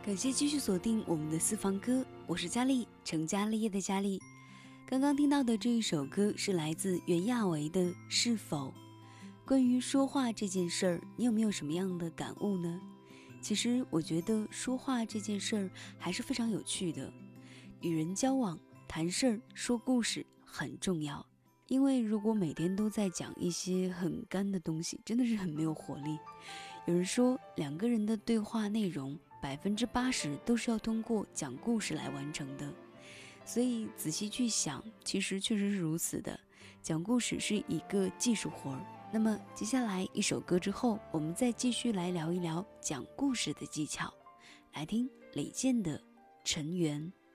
感谢继续锁定我们的私房歌，我是佳丽，成家立业的佳丽。刚刚听到的这一首歌是来自袁娅维的《是否》。关于说话这件事儿，你有没有什么样的感悟呢？其实我觉得说话这件事儿还是非常有趣的，与人交往、谈事儿、说故事很重要。因为如果每天都在讲一些很干的东西，真的是很没有活力。有人说，两个人的对话内容80%都是要通过讲故事来完成的。所以仔细去想，其实确实是如此的，讲故事是一个技术活儿。那么接下来一首歌之后，我们再继续来聊一聊讲故事的技巧。来听李健的《尘缘》。